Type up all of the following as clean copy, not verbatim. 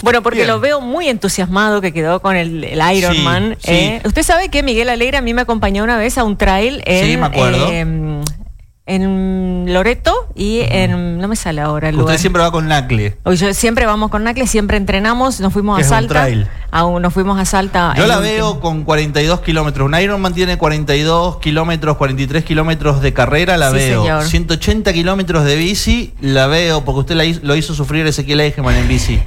Bueno, porque Bien. lo veo muy entusiasmado que quedó con el Ironman. Sí. Usted sabe que Miguel Alegre a mí me acompañó una vez a un trail Sí, me acuerdo. en Loreto y en... No me sale ahora el lugar. Usted siempre va con Nacle. Yo siempre vamos con Nacle, siempre entrenamos, nos fuimos a Es un Salta. trail. Nos fuimos a Salta. Yo en la un- veo con 42 kilómetros. Un Ironman tiene 42 kilómetros, 43 kilómetros de carrera, la Sí, veo. señor. 180 kilómetros de bici, la veo, porque usted lo hizo sufrir Ezequiel Eichmann en bici.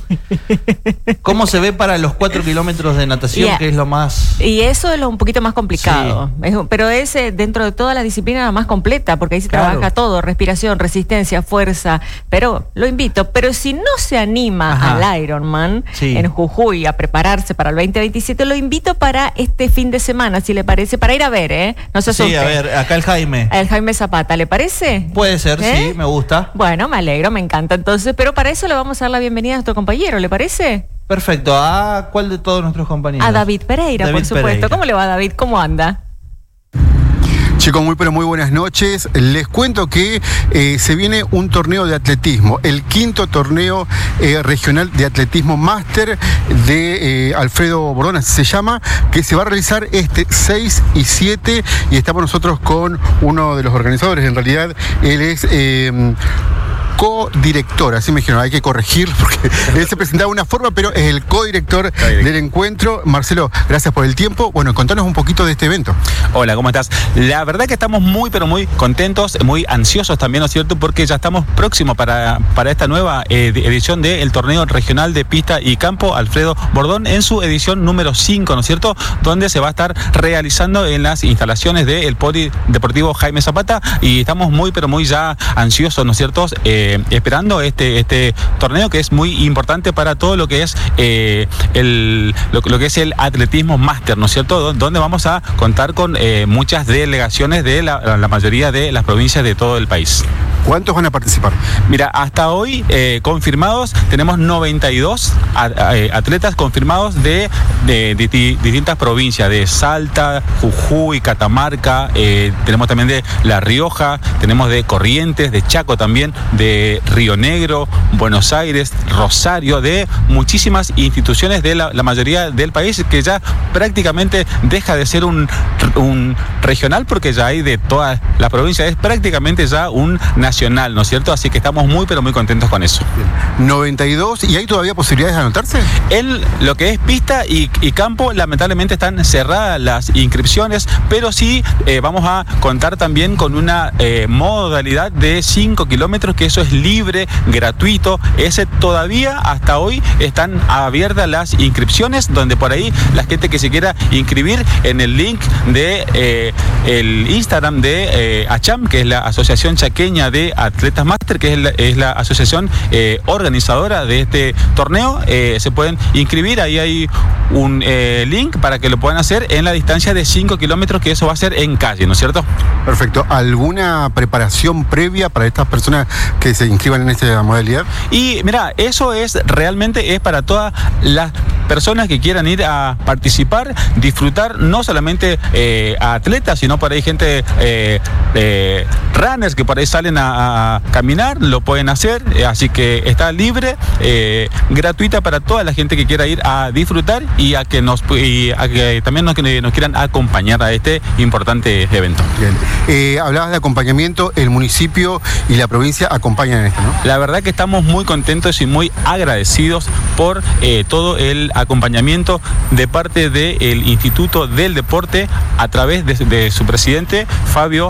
¿Cómo se ve para los 4 kilómetros de natación, Yeah. que es lo más... Y eso es lo un poquito más complicado. Pero es dentro de toda la disciplina la más completa, porque ahí se Claro. trabaja todo, respiración, resistencia, fuerza. Pero lo invito, pero si no se anima Ajá. al Ironman Sí. en Jujuy a prepararse para el 2027, lo invito para este fin de semana, si le parece, para ir a ver, no se asuste. Sí, a ver, acá el Jaime. El Jaime Zapata, ¿le parece? Puede ser, ¿Eh? sí, me gusta. Bueno, me alegro, me encanta. Entonces, pero para eso le vamos a dar la bienvenida a nuestro compañero, ¿le parece? Perfecto. ¿A cuál de todos nuestros compañeros? A David Pereira, David por supuesto. Pereira. ¿Cómo le va, David? ¿Cómo anda? Chicos, muy buenas noches. Les cuento que se viene un torneo de atletismo, el quinto torneo regional de atletismo máster de Alfredo Bordón, así se llama, que se va a realizar este 6 y 7 y estamos nosotros con uno de los organizadores. En realidad, él es... codirector, así me dijeron, hay que corregir porque él se presentaba de una forma, pero es el codirector del encuentro. Marcelo, gracias por el tiempo. Bueno, contanos un poquito de este evento. Hola, ¿cómo estás? La verdad que estamos muy contentos, muy ansiosos también, ¿no es cierto? Porque ya estamos próximos para esta nueva edición del torneo regional de pista y campo Alfredo Bordón en su edición número 5, ¿no es cierto? Donde se va a estar realizando en las instalaciones del Polideportivo Jaime Zapata y estamos muy ya ansiosos, ¿no es cierto? Esperando este torneo que es muy importante para todo lo que es lo que es el atletismo máster, ¿no es cierto? Donde vamos a contar con muchas delegaciones de la mayoría de las provincias de todo el país. ¿Cuántos van a participar? Mira, hasta hoy confirmados tenemos 92 atletas confirmados de distintas provincias, de Salta, Jujuy, Catamarca, tenemos también de La Rioja, tenemos de Corrientes, de Chaco también, de Río Negro, Buenos Aires, Rosario, de muchísimas instituciones de la mayoría del país, que ya prácticamente deja de ser un regional porque ya hay de toda la provincia, es prácticamente ya un nacional, ¿no es cierto? Así que estamos muy contentos con eso. 92, ¿y hay todavía posibilidades de anotarse? En lo que es pista y campo, lamentablemente están cerradas las inscripciones, pero sí vamos a contar también con una modalidad de 5 kilómetros, que eso es libre, gratuito. Ese todavía hasta hoy están abiertas las inscripciones, donde por ahí la gente que se quiera inscribir en el link de el Instagram de ACHAM, que es la Asociación Chaqueña de Atletas Máster, que es la asociación organizadora de este torneo, se pueden inscribir. Ahí hay un link para que lo puedan hacer en la distancia de 5 kilómetros, que eso va a ser en calle, ¿no es cierto? Perfecto. ¿Alguna preparación previa para estas personas que se inscriban en esta modalidad? Y mira, eso realmente es para todas las personas que quieran ir a participar, disfrutar, no solamente a atletas, sino por ahí gente runners que por ahí salen a caminar, lo pueden hacer, así que está libre, gratuita para toda la gente que quiera ir a disfrutar y a que también nos quieran acompañar a este importante evento. Bien. Hablabas de acompañamiento, el municipio y la provincia acompañan en esto, ¿no? La verdad que estamos muy contentos y muy agradecidos por todo el acompañamiento de parte del Instituto del Deporte a través de su presidente, Fabio